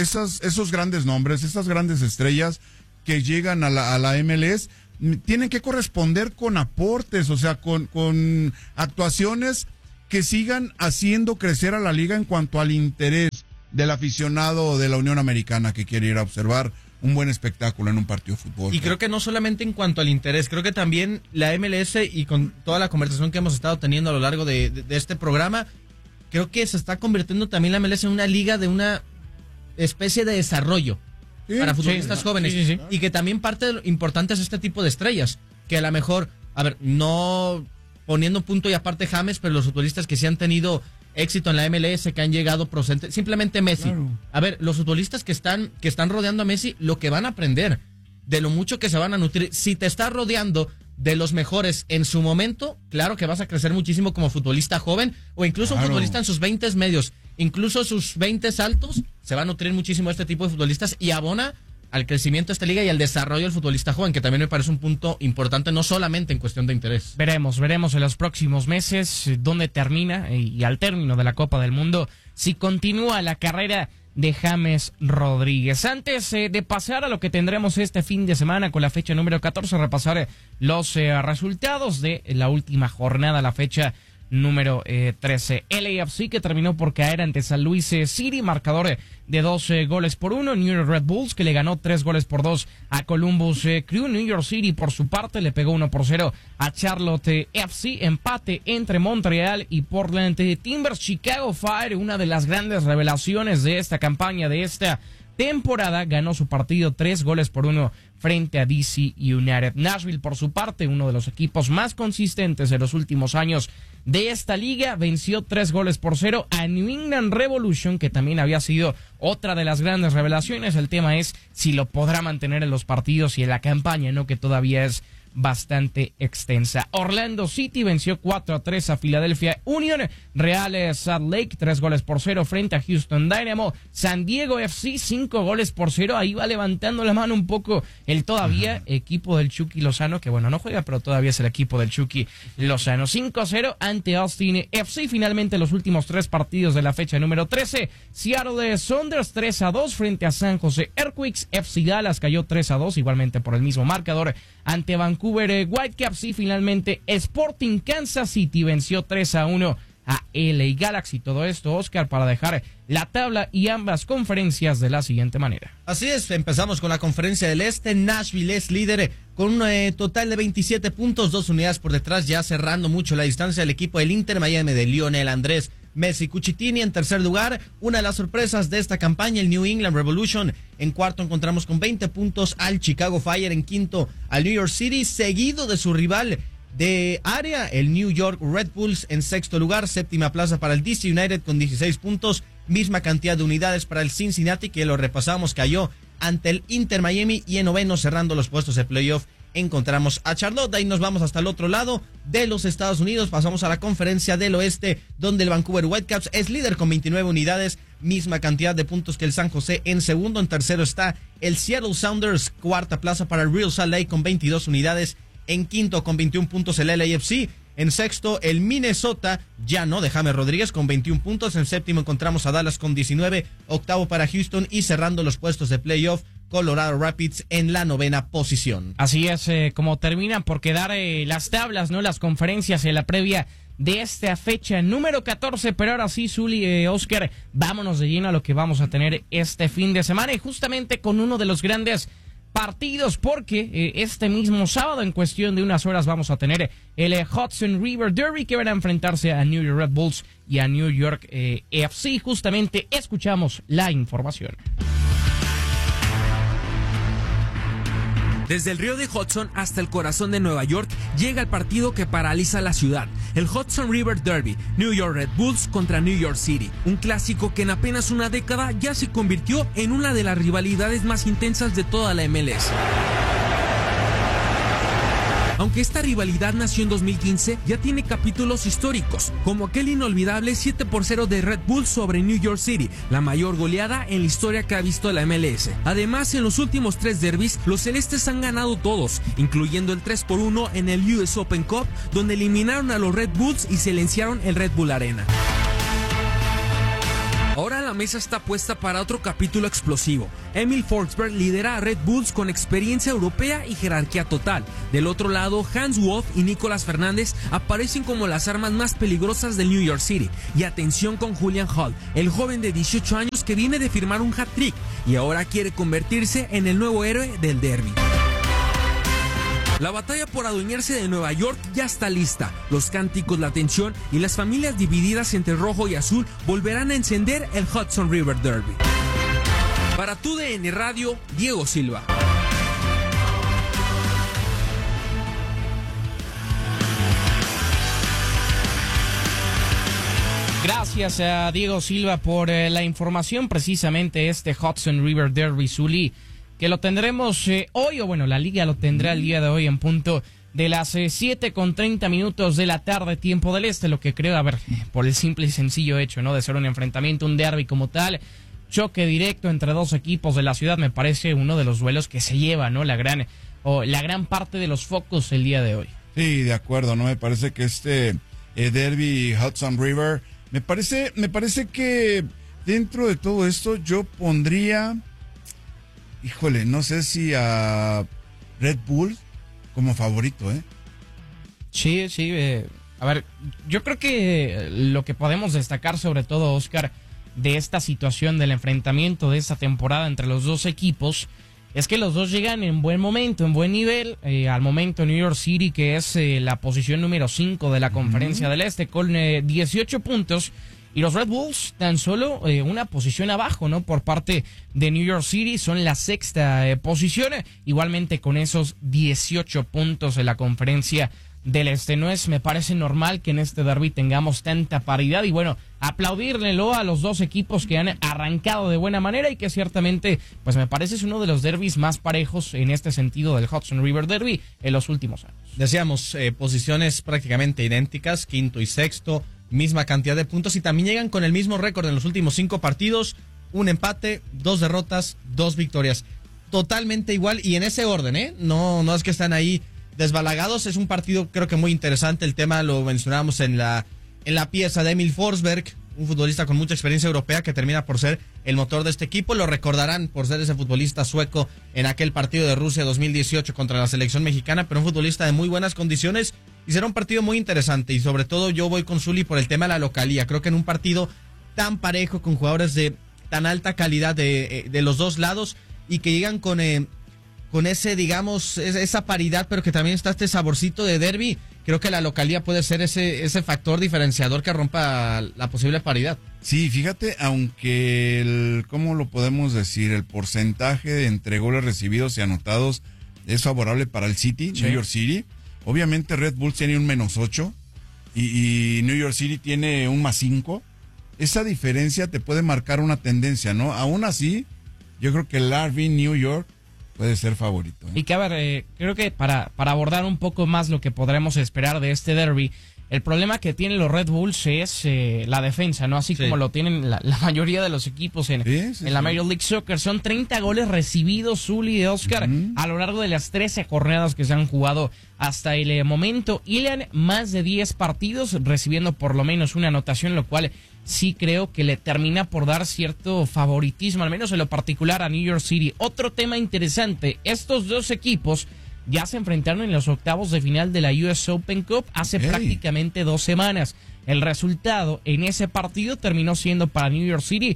esos grandes nombres, esas grandes estrellas que llegan a la MLS, tienen que corresponder con aportes, o sea, con actuaciones que sigan haciendo crecer a la liga en cuanto al interés del aficionado de la Unión Americana que quiere ir a observar un buen espectáculo en un partido de fútbol. Y creo que no solamente en cuanto al interés, creo que también la MLS, y con toda la conversación que hemos estado teniendo a lo largo de este programa, creo que se está convirtiendo también la MLS en una liga de una especie de desarrollo para futbolistas jóvenes. Sí. Y que también parte de lo importante es este tipo de estrellas, que a lo mejor, a ver, no poniendo punto y aparte James, pero los futbolistas que sí han tenido éxito en la MLS, que han llegado procedentes, simplemente Messi. Claro. A ver, los futbolistas que están rodeando a Messi, lo que van a aprender, de lo mucho que se van a nutrir. Si te estás rodeando de los mejores en su momento, claro que vas a crecer muchísimo como futbolista joven, o incluso un futbolista en sus 20 medios, incluso sus 20 altos, se va a nutrir muchísimo este tipo de futbolistas y abona al crecimiento de esta liga y al desarrollo del futbolista joven, que también me parece un punto importante, no solamente en cuestión de interés. Veremos en los próximos meses dónde termina y al término de la Copa del Mundo, si continúa la carrera de James Rodríguez. Antes de pasar a lo que tendremos este fin de semana con la fecha número 14, repasar los resultados de la última jornada, la fecha número 13. LAFC, que terminó por caer ante San Luis City, marcador de 2-1. New York Red Bulls, que le ganó 3-2 a Columbus Crew. New York City, por su parte, le pegó 1-0 a Charlotte FC. Empate entre Montreal y Portland Timbers. Chicago Fire, una de las grandes revelaciones de esta campaña, de esta temporada, ganó su partido 3-1 frente a DC United. Nashville, por su parte, uno de los equipos más consistentes de los últimos años de esta liga, venció 3-0 a New England Revolution, que también había sido otra de las grandes revelaciones. El tema es si lo podrá mantener en los partidos y en la campaña, ¿no?, que todavía es bastante extensa. Orlando City venció 4-3 a Philadelphia Union. Real Salt Lake 3-0 frente a Houston Dynamo. San Diego FC 5-0. Ahí va levantando la mano un poco el todavía equipo del Chucky Lozano, que bueno, no juega, pero todavía es el equipo del Chucky Lozano. 5-0 ante Austin FC. Finalmente los últimos 3 partidos de la fecha número 13. Seattle Sounders 3-2 frente a San Jose Earthquakes. FC Dallas cayó 3-2 igualmente por el mismo marcador ante Vancouver Whitecaps. Y finalmente Sporting Kansas City venció 3-1 a LA Galaxy. Todo esto, Oscar, para dejar la tabla y ambas conferencias de la siguiente manera. Así es, empezamos con la conferencia del Este. Nashville es líder con un total de 27 puntos, 2 unidades por detrás, ya cerrando mucho la distancia del equipo del Inter Miami de Lionel Andrés Messi Cucitini. En tercer lugar, una de las sorpresas de esta campaña, el New England Revolution. En cuarto encontramos con 20 puntos al Chicago Fire. En quinto, al New York City, seguido de su rival de área, el New York Red Bulls. En sexto lugar, séptima plaza para el DC United con 16 puntos. Misma cantidad de unidades para el Cincinnati, que lo repasamos, cayó ante el Inter Miami. Y en noveno, cerrando los puestos de playoff, encontramos a Charlotte. Ahí nos vamos hasta el otro lado de los Estados Unidos. Pasamos a la conferencia del Oeste, donde el Vancouver Whitecaps es líder con 29 unidades, misma cantidad de puntos que el San José en segundo. En tercero está el Seattle Sounders, cuarta plaza para el Real Salt Lake con 22 unidades. En quinto, con 21 puntos, el LAFC. En sexto, el Minnesota, ya no, de James Rodríguez con 21 puntos. En séptimo encontramos a Dallas con 19. Octavo para Houston y cerrando los puestos de playoff, Colorado Rapids en la novena posición. Así es como terminan por quedar las tablas, ¿no? Las conferencias en la previa de esta fecha número 14. Pero ahora sí, Zuli, Oscar, vámonos de lleno a lo que vamos a tener este fin de semana, y justamente con uno de los grandes partidos, porque este mismo sábado, en cuestión de unas horas, vamos a tener el Hudson River Derby, que van a enfrentarse a New York Red Bulls y a New York FC. Justamente escuchamos la información. Desde el río de Hudson hasta el corazón de Nueva York llega el partido que paraliza la ciudad, el Hudson River Derby, New York Red Bulls contra New York City, un clásico que en apenas una década ya se convirtió en una de las rivalidades más intensas de toda la MLS. Aunque esta rivalidad nació en 2015, ya tiene capítulos históricos, como aquel inolvidable 7-0 de Red Bull sobre New York City, la mayor goleada en la historia que ha visto la MLS. Además, en los últimos 3 derbis, los celestes han ganado todos, incluyendo el 3-1 en el US Open Cup, donde eliminaron a los Red Bulls y silenciaron el Red Bull Arena. Ahora la mesa está puesta para otro capítulo explosivo. Emil Forsberg lidera a Red Bulls con experiencia europea y jerarquía total. Del otro lado, Hans Wolf y Nicolás Fernández aparecen como las armas más peligrosas del New York City. Y atención con Julian Hall, el joven de 18 años que viene de firmar un hat-trick y ahora quiere convertirse en el nuevo héroe del derbi. La batalla por adueñarse de Nueva York ya está lista. Los cánticos, la tensión y las familias divididas entre rojo y azul volverán a encender el Hudson River Derby. Para TUDN Radio, Diego Silva. Gracias a Diego Silva por la información. Precisamente este Hudson River Derby, Zuli, que lo tendremos hoy, o bueno, la liga lo tendrá el día de hoy en punto de las 7:30 de la tarde, tiempo del este, lo que creo, a ver, por el simple y sencillo hecho, ¿no?, de ser un enfrentamiento, un derbi como tal, choque directo entre dos equipos de la ciudad, me parece uno de los duelos que se lleva, ¿no?, la gran parte de los focos el día de hoy. Sí, de acuerdo, ¿no? Me parece que derbi Hudson River, me parece que dentro de todo esto yo pondría, híjole, no sé si a Red Bull como favorito, ¿eh? Sí, a ver, yo creo que lo que podemos destacar sobre todo, Oscar, de esta situación del enfrentamiento de esta temporada entre los dos equipos, es que los dos llegan en buen momento, en buen nivel. Al momento New York City, que es la posición número 5 de la Conferencia del Este, con 18 puntos, y los Red Bulls tan solo una posición abajo, ¿no?, por parte de New York City, son la 6ª posición, igualmente con esos 18 puntos en la Conferencia del Este. No es, me parece normal que en este derbi tengamos tanta paridad, y bueno, aplaudirlelo a los dos equipos que han arrancado de buena manera y que ciertamente, pues me parece es uno de los derbis más parejos en este sentido del Hudson River Derby en los últimos años. Decíamos, posiciones prácticamente idénticas, 5º y 6º, misma cantidad de puntos, y también llegan con el mismo récord en los últimos 5 partidos, un empate, 2 derrotas, 2 victorias. Totalmente igual, y en ese orden, no es que están ahí desbalagados. Es un partido creo que muy interesante. El tema lo mencionábamos en la pieza de Emil Forsberg, un futbolista con mucha experiencia europea que termina por ser el motor de este equipo. Lo recordarán por ser ese futbolista sueco en aquel partido de Rusia 2018 contra la selección mexicana, pero un futbolista de muy buenas condiciones, y será un partido muy interesante. Y sobre todo yo voy con Zuli por el tema de la localía. Creo que en un partido tan parejo, con jugadores de tan alta calidad de los dos lados, y que llegan con ese, digamos, esa paridad, pero que también está este saborcito de derbi, creo que la localía puede ser ese factor diferenciador que rompa la posible paridad. Sí, fíjate, aunque ¿cómo lo podemos decir? El porcentaje entre goles recibidos y anotados es favorable para el City, sí. New York City. Obviamente Red Bull tiene un -8 y New York City tiene un +5. Esa diferencia te puede marcar una tendencia, ¿no? Aún así, yo creo que el RB New York puede ser favorito, ¿eh? Y que, a ver, creo que para abordar un poco más lo que podremos esperar de este derby, el problema que tienen los Red Bulls es la defensa, ¿no? Así como lo tienen la mayoría de los equipos en la Major League Soccer. Son 30 goles recibidos, Zuli y Oscar, a lo largo de las 13 jornadas que se han jugado hasta el momento. Hilan más de 10 partidos recibiendo por lo menos una anotación, lo cual sí creo que le termina por dar cierto favoritismo, al menos en lo particular, a New York City. Otro tema interesante, estos dos equipos ya se enfrentaron en los octavos de final de la US Open Cup hace prácticamente 2 semanas. El resultado en ese partido terminó siendo para New York City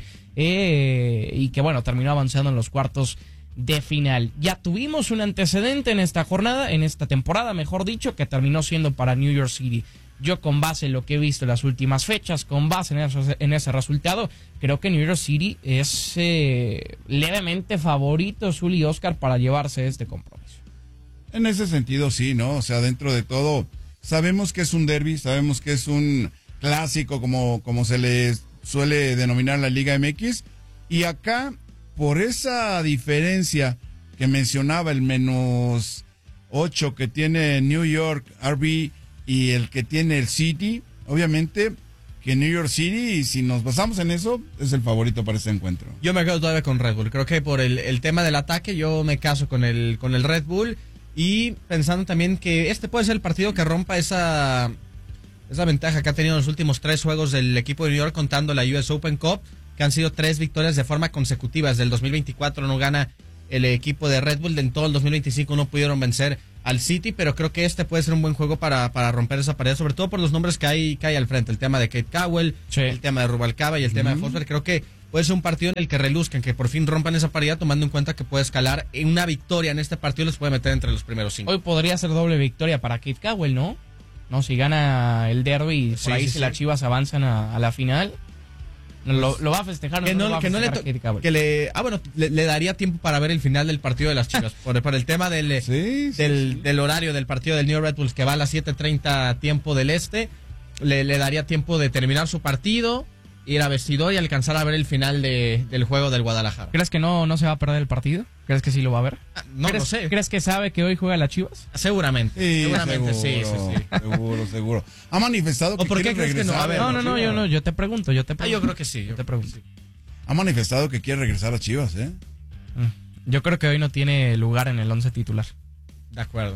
y que bueno, terminó avanzando en los cuartos de final. Ya tuvimos un antecedente en esta jornada, en esta temporada, mejor dicho, que terminó siendo para New York City. Yo, con base en lo que he visto en las últimas fechas, con base en ese resultado, creo que New York City es levemente favorito, Zuli y Oscar, para llevarse este compromiso. En ese sentido, sí, ¿no? O sea, dentro de todo, sabemos que es un derbi, sabemos que es un clásico, como se le suele denominar la Liga MX, y acá, por esa diferencia que mencionaba, el -8 8 que tiene New York RB y el que tiene el City, obviamente que New York City, si nos basamos en eso, es el favorito para este encuentro. Yo me quedo todavía con Red Bull. Creo que por el tema del ataque yo me caso con el Red Bull, y pensando también que este puede ser el partido que rompa esa ventaja que ha tenido en los últimos 3 juegos del equipo de New York, contando la US Open Cup, que han sido 3 victorias de forma consecutiva. Desde el 2024 no gana el equipo de Red Bull, en todo el 2025 no pudieron vencer al City, pero creo que este puede ser un buen juego para romper esa pared, sobre todo por los nombres que hay al frente, el tema de Kate Cowell, el tema de Rubalcaba y el tema de Forsberg. Creo que puede ser un partido en el que reluzcan, que por fin rompan esa paridad, tomando en cuenta que puede escalar. En una victoria en este partido les puede meter entre los primeros 5. Hoy podría ser doble victoria para Kate Cowell, ¿no? No, si gana el derby y por ahí si las Chivas avanzan a la final, lo va a festejar. Le daría tiempo para ver el final del partido de las Chivas, por el tema del horario del partido del New York Red Bulls, que va a las 7:30 tiempo del este. Le daría tiempo de terminar su partido, ir a vestidor y alcanzar a ver el final del juego del Guadalajara. ¿Crees que no se va a perder el partido? ¿Crees que sí lo va a ver? No lo sé. ¿Crees que sabe que hoy juega las Chivas? Seguramente. Sí. Seguro. Ha manifestado que quiere regresar. No, yo te pregunto. Yo creo que sí. Yo te pregunto. Ha manifestado que quiere regresar a Chivas, ¿eh? Yo creo que hoy no tiene lugar en el 11 titular. De acuerdo.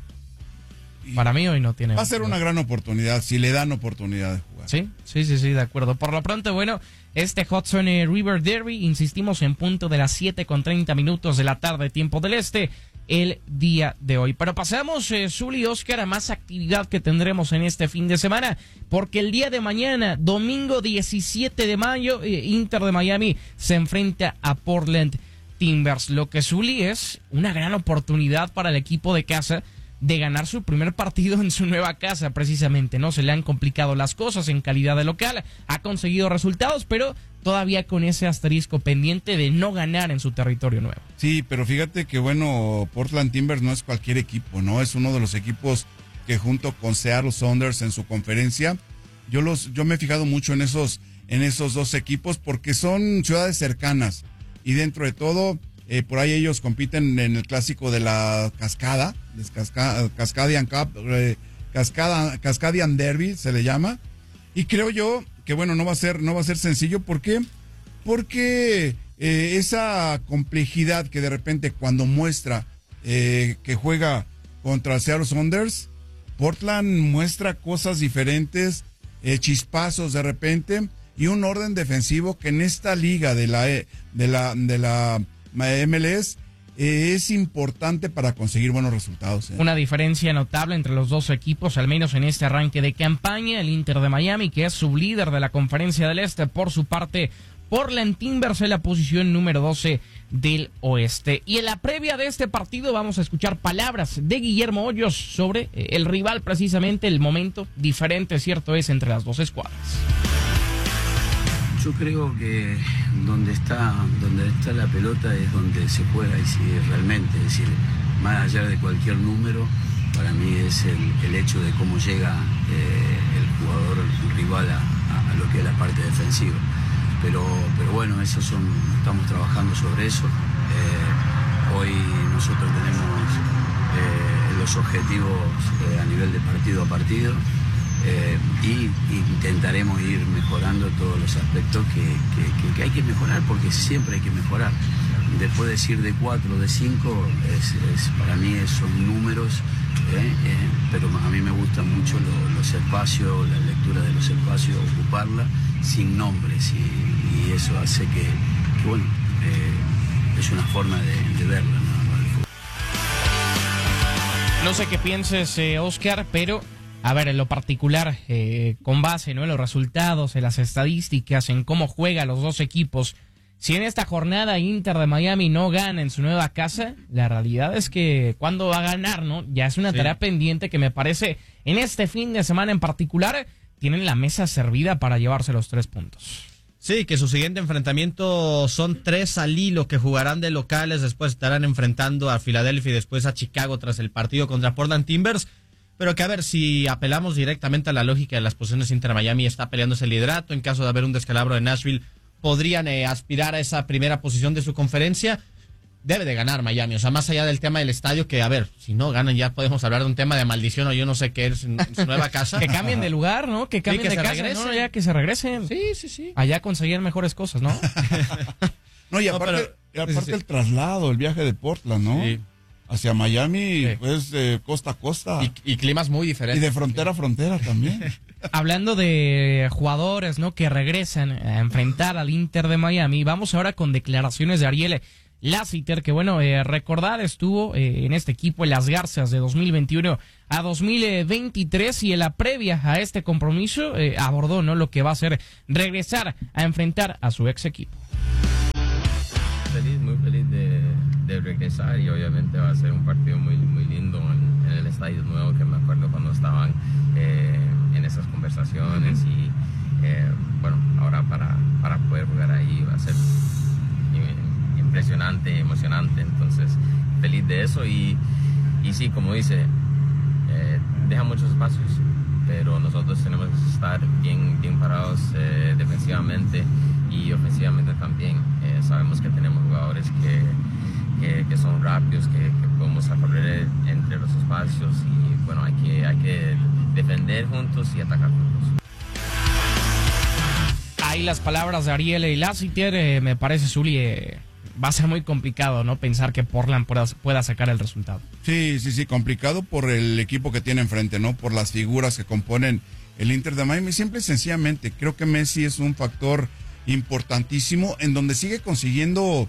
Para mí hoy no tiene. Va a ser una gran oportunidad, si le dan oportunidad de jugar. Sí, de acuerdo. Por lo pronto, bueno, este Hudson River Derby, insistimos, en punto de las 7:30 de la tarde, tiempo del este, el día de hoy. Pero pasamos, Zuli y Oscar, a más actividad que tendremos en este fin de semana, porque el día de mañana, domingo 17 de mayo, Inter de Miami se enfrenta a Portland Timbers, lo que, Zuli, es una gran oportunidad para el equipo de casa de ganar su primer partido en su nueva casa, precisamente, ¿no? Se le han complicado las cosas en calidad de local, ha conseguido resultados, pero todavía con ese asterisco pendiente de no ganar en su territorio nuevo. Sí, pero fíjate que, bueno, Portland Timbers no es cualquier equipo, ¿no? Es uno de los equipos que, junto con Seattle Sounders en su conferencia, yo me he fijado mucho en esos 2 equipos, porque son ciudades cercanas, y dentro de todo, por ahí ellos compiten en el clásico de la Cascada, Cascadian Cup, Cascadian Derby se le llama, y creo yo que, bueno, no va a ser sencillo. ¿Por qué? Porque esa complejidad que de repente cuando muestra que juega contra Seattle Sounders, Portland muestra cosas diferentes, chispazos de repente, y un orden defensivo que en esta liga de la MLS es importante para conseguir buenos resultados. Una diferencia notable entre los dos equipos, al menos en este arranque de campaña. El Inter de Miami, que es sublíder de la Conferencia del Este, por su parte, Portland Timbers en la posición número 12 del Oeste. Y en la previa de este partido vamos a escuchar palabras de Guillermo Hoyos sobre el rival, precisamente el momento diferente, cierto es, entre las dos escuadras. Yo creo que donde está la pelota es donde se juega, y si realmente, es decir, más allá de cualquier número, para mí es el hecho de cómo llega el jugador, el rival a lo que es la parte defensiva. Pero bueno, estamos trabajando sobre eso. Hoy nosotros tenemos los objetivos a nivel de partido a partido. Y intentaremos ir mejorando todos los aspectos que hay que mejorar, porque siempre hay que mejorar. Después de decir de 4, de 5, para mí son números, pero a mí me gustan mucho los espacios, la lectura de los espacios, ocuparla sin nombres, y eso hace que bueno, es una forma de verla, ¿no? No sé qué pienses, Oscar, pero a ver, en lo particular, con base, ¿no?, en los resultados, en las estadísticas, en cómo juegan los dos equipos, si en esta jornada Inter de Miami no gana en su nueva casa, la realidad es que ¿cuándo va a ganar, no? Ya es una tarea pendiente que me parece, en este fin de semana en particular, tienen la mesa servida para llevarse los 3 puntos. Sí, que su siguiente enfrentamiento son 3 al hilo que jugarán de locales, después estarán enfrentando a Filadelfia y después a Chicago tras el partido contra Portland Timbers. Pero que, a ver, si apelamos directamente a la lógica de las posiciones, Inter Miami está peleando ese liderato. En caso de haber un descalabro de Nashville, podrían aspirar a esa primera posición de su conferencia. debe de ganar Miami. O sea, más allá del tema del estadio, que a ver, si no ganan ya podemos hablar de un tema de maldición o yo no sé qué es en su nueva casa. Que cambien de lugar, ¿no? Que cambien de casa, regresen. No, ya que se regresen. Sí. Allá conseguían mejores cosas, ¿no? No, y aparte, el traslado, el viaje de Portland, ¿no? Sí. Hacia Miami, pues costa a costa. Y climas muy diferentes. Y de frontera a frontera también. Hablando de jugadores, ¿no? Que regresan a enfrentar al Inter de Miami, vamos ahora con declaraciones de Ariel Lassiter, que bueno, recordar estuvo en este equipo en las Garzas de 2021 a 2023 y en la previa a este compromiso abordó, ¿no? Lo que va a ser regresar a enfrentar a su ex equipo. Muy feliz de regresar y obviamente va a ser un partido muy lindo en el estadio nuevo, que me acuerdo cuando estaban en esas conversaciones y bueno, ahora para poder jugar ahí va a ser impresionante, emocionante, entonces feliz de eso y sí, como dice, deja muchos espacios, pero nosotros tenemos que estar bien parados defensivamente y ofensivamente también. Sabemos que tenemos jugadores que son rápidos, que podemos correr entre los espacios y bueno, hay que defender juntos y atacar juntos. Ahí las palabras de Ariel Lassiter, me parece, Zuli, va a ser muy complicado, ¿no? Pensar que Portland pueda sacar el resultado. Sí, complicado por el equipo que tiene enfrente, ¿no? Por las figuras que componen el Inter de Miami. Simple y sencillamente, creo que Messi es un factor importantísimo en donde sigue consiguiendo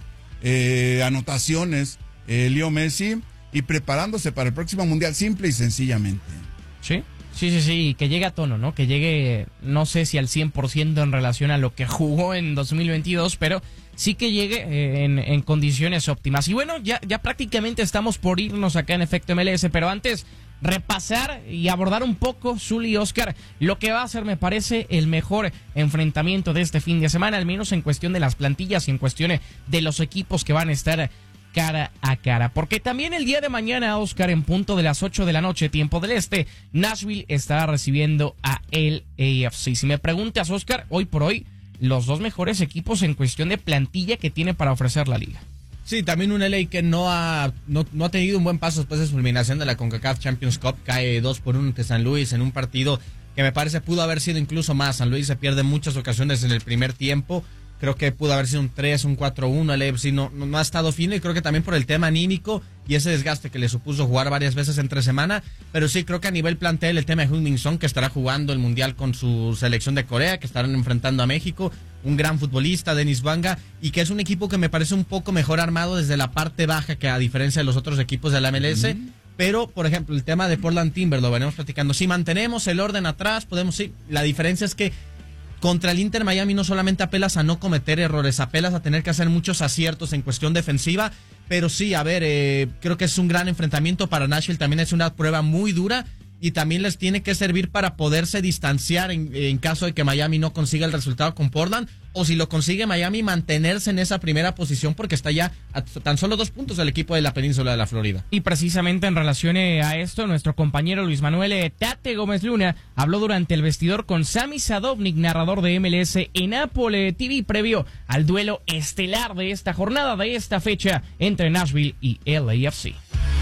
anotaciones Leo Messi y preparándose para el próximo Mundial, simple y sencillamente. Sí, que llegue a tono, ¿no? Que llegue, no sé si al 100% en relación a lo que jugó en 2022, pero sí que llegue en condiciones óptimas. Y bueno, ya prácticamente estamos por irnos acá en Efecto MLS, pero antes repasar y abordar un poco, Zuli y Oscar, lo que va a ser, me parece, el mejor enfrentamiento de este fin de semana, al menos en cuestión de las plantillas y en cuestión de los equipos que van a estar cara a cara. Porque también el día de mañana, Oscar, en punto de las 8 de la noche, tiempo del este, Nashville estará recibiendo a el AFC. Si me preguntas, Oscar, hoy por hoy, los dos mejores equipos en cuestión de plantilla que tiene para ofrecer la liga. Sí, también un LA que no ha tenido un buen paso después de su eliminación de la CONCACAF Champions Cup. Cae 2-1 ante San Luis en un partido que me parece pudo haber sido incluso más. San Luis se pierde muchas ocasiones en el primer tiempo. Creo que pudo haber sido un 3, un 4-1. El AFC no ha estado fino y creo que también por el tema anímico y ese desgaste que le supuso jugar varias veces entre semana. Pero sí, creo que a nivel plantel el tema de Heung-min Son, que estará jugando el Mundial con su selección de Corea, que estarán enfrentando a México. Un gran futbolista, Denis Banga, y que es un equipo que me parece un poco mejor armado desde la parte baja que a diferencia de los otros equipos de la MLS. Pero, por ejemplo, el tema de Portland Timbers lo venimos platicando. Si mantenemos el orden atrás, podemos ir. La diferencia es que contra el Inter Miami no solamente apelas a no cometer errores, apelas a tener que hacer muchos aciertos en cuestión defensiva. Pero sí, a ver, creo que es un gran enfrentamiento para Nashville. También es una prueba muy dura. Y también les tiene que servir para poderse distanciar en caso de que Miami no consiga el resultado con Portland, o si lo consigue Miami, mantenerse en esa primera posición porque está ya a tan solo 2 puntos el equipo de la península de la Florida. Y precisamente en relación a esto, nuestro compañero Luis Manuel Tate Gómez Luna habló durante el vestidor con Sami Sadovnik, narrador de MLS en Apple TV, previo al duelo estelar de esta jornada, de esta fecha entre Nashville y LAFC.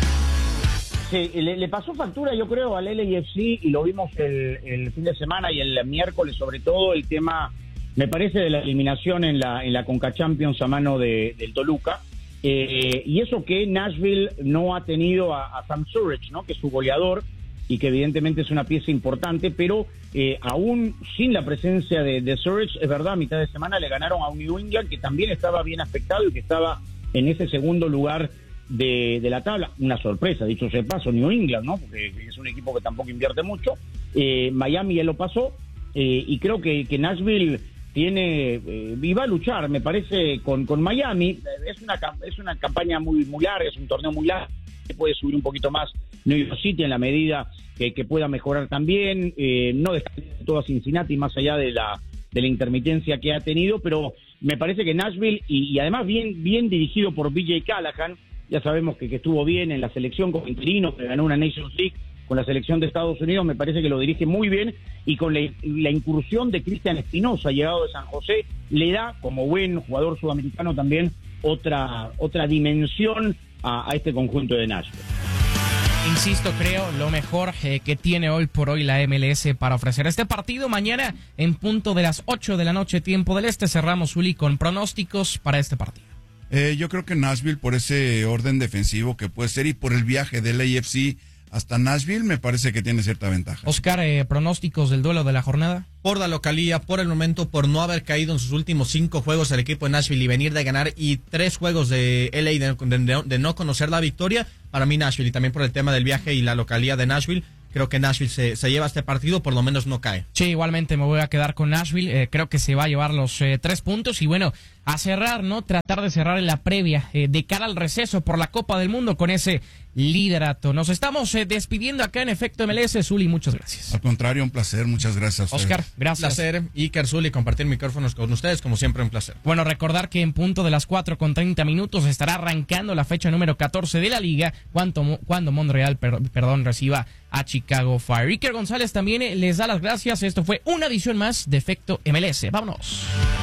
Sí, le pasó factura, yo creo, al LAFC y lo vimos el fin de semana y el miércoles, sobre todo el tema, me parece, de la eliminación en la Conca Champions a mano del Toluca. Y eso que Nashville no ha tenido a Sam Surridge, ¿no? Que es su goleador y que evidentemente es una pieza importante, pero aún sin la presencia de Surridge, es verdad, a mitad de semana le ganaron a un New England que también estaba bien afectado y que estaba en ese segundo lugar de la tabla. Una sorpresa, dicho sea de paso, New England, ¿no? Porque es un equipo que tampoco invierte mucho. Miami ya lo pasó, y creo que Nashville iba a luchar, me parece, con Miami. Es una campaña muy larga, es un torneo muy largo, puede subir un poquito más New York City en la medida que pueda mejorar también, no dejar todo a Cincinnati más allá de la intermitencia que ha tenido, pero me parece que Nashville, y además bien dirigido por BJ Callahan. Ya sabemos que estuvo bien en la selección como interino, que ganó una Nations League con la selección de Estados Unidos, me parece que lo dirige muy bien, y con la incursión de Cristian Espinosa, llegado de San José, le da, como buen jugador sudamericano también, otra dimensión a este conjunto de Nashville. Insisto, creo lo mejor que tiene hoy por hoy la MLS para ofrecer este partido. Mañana en punto de las 8 de la noche, tiempo del este, cerramos, Uli, con pronósticos para este partido. Yo creo que Nashville, por ese orden defensivo que puede ser y por el viaje del AFC hasta Nashville, me parece que tiene cierta ventaja. Oscar, pronósticos del duelo de la jornada. Por la localía, por el momento, por no haber caído en sus últimos 5 juegos el equipo de Nashville y venir de ganar, y 3 juegos de LA de no conocer la victoria, para mí Nashville, y también por el tema del viaje y la localía de Nashville, creo que Nashville se lleva este partido, por lo menos no cae. Sí, igualmente me voy a quedar con Nashville, creo que se va a llevar los 3 puntos, y bueno, a cerrar, ¿no? Tratar de cerrar en la previa, de cara al receso por la Copa del Mundo con ese liderato. Nos estamos despidiendo acá en Efecto MLS. Zuli, muchas gracias. Al contrario, un placer, muchas gracias a ustedes. Oscar, gracias. Un placer, Iker, Zuli, compartir micrófonos con ustedes, como siempre, un placer. Bueno, recordar que en punto de las 4:30 estará arrancando la fecha número 14 de la liga, cuando Montreal reciba a Chicago Fire. Iker González también les da las gracias. Esto fue una edición más de Efecto MLS. Vámonos.